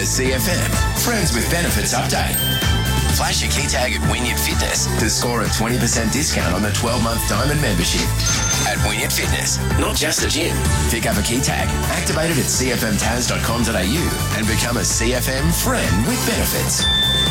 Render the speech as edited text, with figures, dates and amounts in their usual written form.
CFM Friends with Benefits update. Flash your key tag at Wynyard Fitness to score a 20% discount on the 12-month Diamond membership. At Wynyard Fitness, not just a gym. Pick up a key tag, activate it at cfmtaz.com.au and become a CFM friend with benefits.